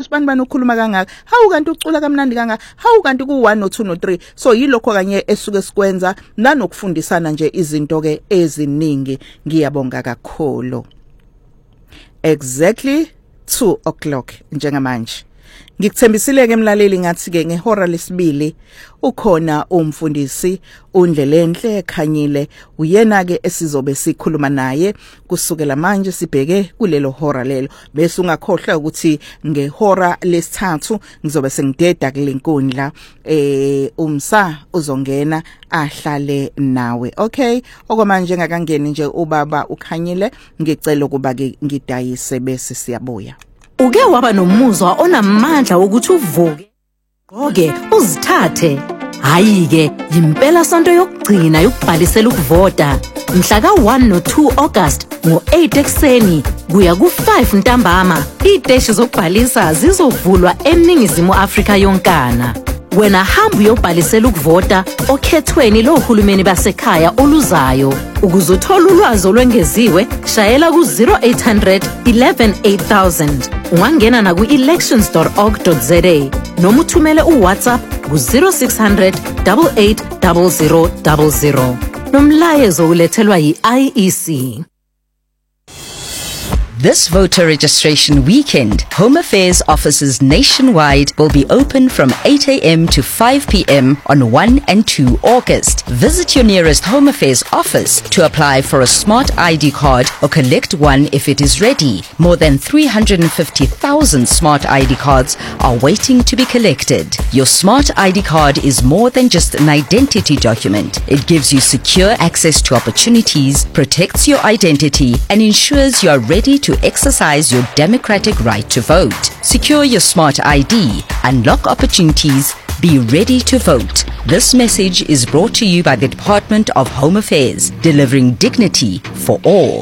sibani ukukhuluma kangaka, hawu kanti ucula kamnandi kangaka, hawu kanti ku1 no2 no3. So yilokho kanye esuke sikwenza nanokufundisana nje izinto ke eziningi. Ngiyabonga kakhulu. Exactly 2 o'clock njengamanje. Ngikuthembisile ke mlaleli ngathi ke ngehora lesibili ukhona umfundisi uNdlelenhle Khanyile, uyena ke esizobe sikhuluma naye kusukela manje sibheke kulelo hora lelo. Bese ungakhohlwa ukuthi ngehora lesithathu ngizobe sengideda kulenkundla umsa uzongena ahlale nawe. Okay, okwamanje ngakangeni nje ubaba uKhanyile, ngicela ukuba ke ngidayise bese siyabuya. Uke waba nomuzwa onamandla wokuthi uvuke ngoke uzithathe. Hayi ke impela sonto yokugcina yokubhalisela ukuvota mhla ka1 no2 August ngo8 ekseni kuya ku5 ntambama. Iteshi zokubhalisa zizovulwa eNingizimu Afrika yonkana. Wena hamba uyobhalisela ukuvota okhethweni lohulumeni basekhaya oluzayo. Ukuzothola ulwazi olwengeziwe shayela ku 0800 11 8000. Ungangena na ku elections.org.za noma uthumele uWhatsApp ku 0600 880000. Nomlayezo ulethelwa yiIEC. This voter registration weekend, Home Affairs offices nationwide will be open from 8 a.m. to 5 p.m. on 1 and 2 August. Visit your nearest Home Affairs office to apply for a smart ID card or collect one if it is ready. More than 350,000 smart ID cards are waiting to be collected. Your smart ID card is more than just an identity document. It gives you secure access to opportunities, protects your identity, and ensures you are ready to exercise your democratic right to vote. Secure your smart ID, unlock opportunities, be ready to vote. This message is brought to you by the Department of Home Affairs, delivering dignity for all.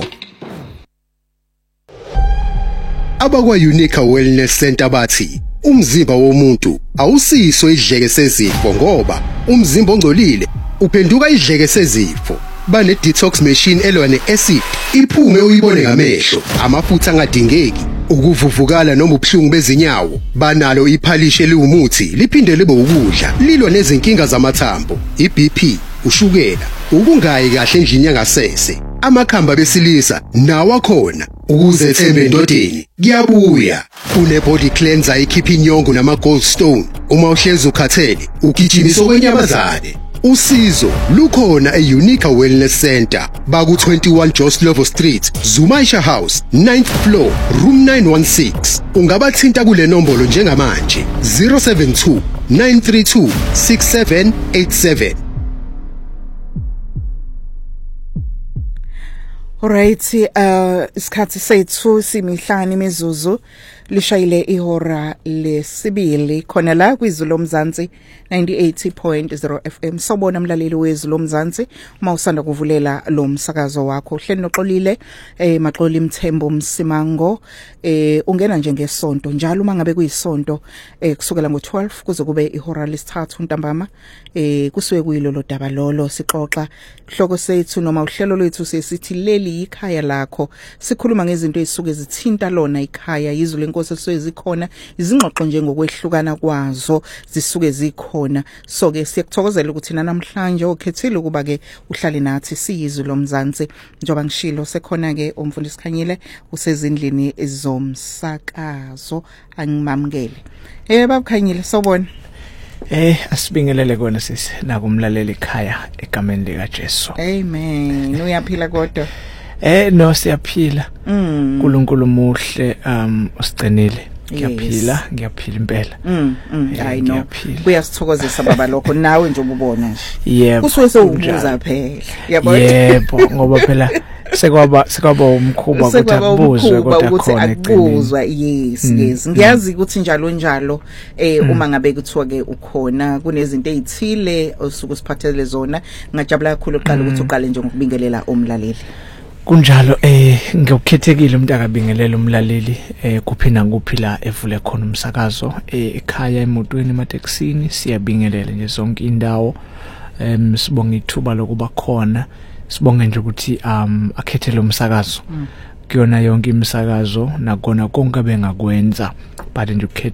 Abakwa Unica Wellness Center bathi umzimba womuntu awusiso idleke sezifo ngoba umzimba ongcolile uphenduka idleke sezifo. Bane detox machine elwa neacid iphume uyibone ngamehlo, amafutha angadingeki, ukuvuvukala noma ubuhlungu bezinyawo. Banalo iphalishi eliwumuthi liphinde libe ukudla, lilwa nezinkinga zamathambo, iBP, ushukela, ukungayi kahle endlini yangasese, amakhamba besilisa nawo akhona. Ukuze ethembe endodeni kuyabuya. Une body cleanser ikhipha inyongo nama gallstone. Uma uhlezi ukhathele ugijimisa okwenyamazane. Usizo lukhona eUnica Wellness Center baku 21 Joslovo Street, Zumaisha House, 9th floor, room 916. Ungabathinta kule nombolo njengamanje 072 932 6787. Alright, isikhathi sethu simihlanu imizuzu lishayile ihora lesibili khona la kwizulu lomzansi 98.0 FM. Sobona mlaleli wezulu lomzansi uma usanda kuvulela lo msakazo wakho hleli noxolile Maxoli Mthembu Msimango. Ungena nje ngesonto njalo uma ngabe kuyisonto kusukela ngo12 kuze kube ihora lesithathu ntambama kusuke kuyilolo daba lolo sixoxa hloko sethu noma uhlelo lwethu sesithi leli ikhaya lakho. Sikhuluma ngezinto ezisuke zithinta lona ikhaya, yizulu lenkosi esuke zikhona, izingxoxo nje ngokwehlukana kwazo zisuke zikhona. So ke siyakuthokozela ukuthi namhlanje okhethile ukuba ke uhlale nathi siyizulu lomzansi. Njoba ngishilo sekhona ke umfundisi Khanyile usezindlini ezomsakazo, angimamukele. Baba Khanyile sobona. Asibingelele kona sisi nakumlalela ekhaya egameni lika Jesu. Amen. Uyaphila kodwa? No siyaphila. uNkulunkulu muhle usigcinile. Ngiyaphila impela. I know. Kuyasithokozisa baba lokho nawe nje ububona nje. Yebo. Kusuke sewubuza phela. Yabo. Yebo ngoba phela sekwaba umkhuba ukuthi akubuzwe kodwa khona ekubuzwa. Yes. Ngiyazi ukuthi njalo uma ngabe kuthiwa ke ukhona kunezinto ezithile osuku usiphathele zona. Ngajabula kakhulu uqala ukuthi uqale nje ngokubingelela umlaleli. Kunjalo ngikukhethekile umuntu akabingelela umlaleli kuphina kuphila evule khona umsakazo ekhaya emotweni emateksini. Siyabingelela nje zonke indawo. Sibonga ithuba lokuba khona. Sibonga nje ukuthi akhethele umsakazo kuyona yonke imisakazo nakona konke bengakwenza but nje